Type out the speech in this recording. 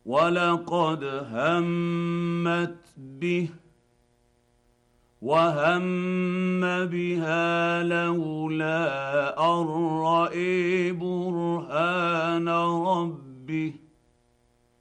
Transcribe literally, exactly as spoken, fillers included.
ولقد همت به وهم بها لولا ان رأى برهان ربه